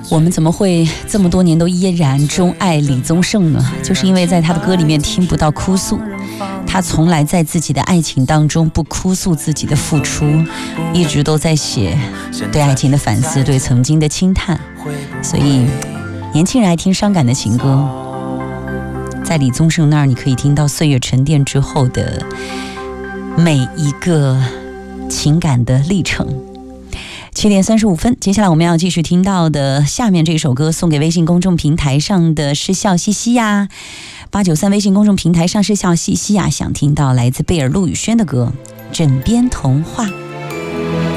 我们怎么会这么多年都依然钟爱李宗盛呢？就是因为在他的歌里面听不到哭诉，他从来在自己的爱情当中不哭诉自己的付出，一直都在写对爱情的反思，对曾经的轻叹。所以年轻人爱听伤感的情歌，在李宗盛那儿你可以听到岁月沉淀之后的每一个情感的历程。7点35分，接下来我们要继续听到的下面这首歌，送给微信公众平台上的是笑嘻嘻呀，893微信公众平台上是笑嘻嘻呀，想听到来自贝尔陆宇轩的歌《枕边童话》。